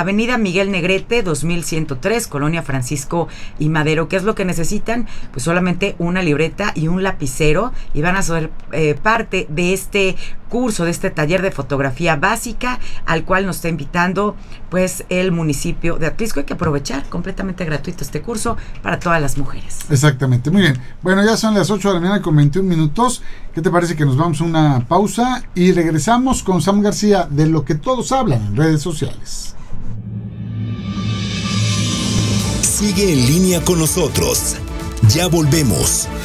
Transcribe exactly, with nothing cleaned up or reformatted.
Avenida Miguel Negrete, dos mil ciento tres, Colonia Francisco y Madero. ¿Qué es lo que necesitan? Pues solamente una libreta y un lapicero, y van a ser eh, parte de este curso, de este taller de fotografía básica, al cual nos está invitando pues el municipio de Atlisco. Hay que aprovechar, completamente gratuito este curso para todas las mujeres. Exactamente, muy bien. Bueno, ya son las ocho de la mañana con veintiún minutos. ¿Qué te parece que nos vamos a una pausa y regresamos con Sam García de lo que todos hablan en redes sociales? Sigue en línea con nosotros. Ya volvemos.